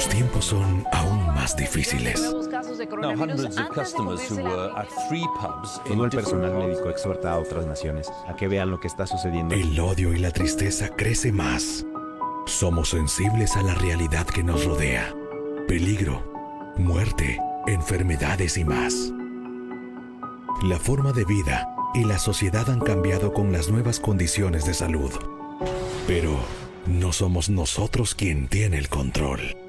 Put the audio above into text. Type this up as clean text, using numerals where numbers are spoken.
Los tiempos son aún más difíciles. Now, hundreds of customers who were at 3 pubs in Todo el different personal parts. médico exhorta a otras naciones a que vean lo que está sucediendo. El odio y la tristeza crece más. Somos sensibles a la realidad que nos rodea. Peligro, muerte, enfermedades y más. La forma de vida y la sociedad han cambiado con las nuevas condiciones de salud. Pero no somos nosotros quien tiene el control.